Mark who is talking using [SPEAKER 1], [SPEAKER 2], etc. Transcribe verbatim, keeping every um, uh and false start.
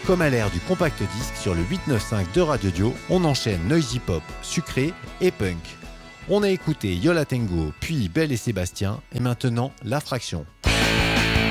[SPEAKER 1] Comme à l'ère du compact disque sur le huit neuf cinq de Radio Dio, on enchaîne noisy pop, sucré et punk. On a écouté Yola Tango, puis Belle et Sébastien, et maintenant La Fraction.